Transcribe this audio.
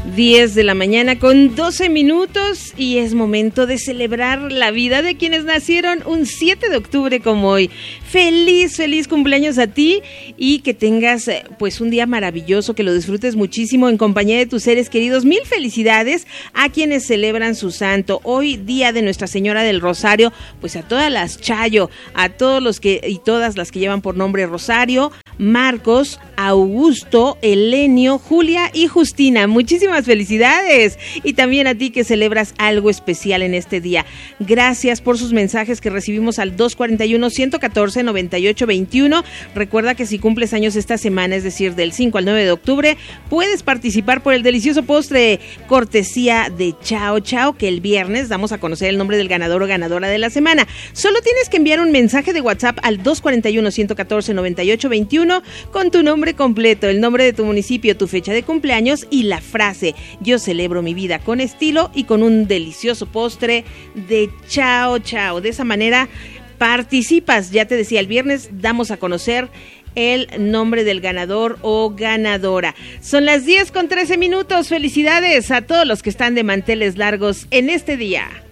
10 de la mañana con 12 minutos y es momento de celebrar la vida de quienes nacieron un 7 de octubre como hoy. Feliz cumpleaños a ti y que tengas pues un día maravilloso, que lo disfrutes muchísimo en compañía de tus seres queridos. Mil felicidades a quienes celebran su santo. Hoy día de Nuestra Señora del Rosario, pues a todas las Chayo, a todos los que y todas las que llevan por nombre Rosario, Marcos, Augusto, Elenio, Julia y Justina. Muchísimas felicidades. Y también a ti que celebras algo especial en este día. Gracias por sus mensajes que recibimos al 241-114-9821. Recuerda que si cumples años esta semana, es decir, del 5 al 9 de octubre, puedes participar por el delicioso postre cortesía de Chao Chao, que el viernes damos a conocer el nombre del ganador o ganadora de la semana. Solo tienes que enviar un mensaje de WhatsApp al 241-114-9821 con tu nombre completo, el nombre de tu municipio, tu fecha de cumpleaños y la frase: yo celebro mi vida con estilo y con un delicioso postre de Chao Chao. De esa manera participas. Ya te decía, el viernes damos a conocer el nombre del ganador o ganadora. Son las 10 con 13 minutos. Felicidades a todos los que están de manteles largos en este día.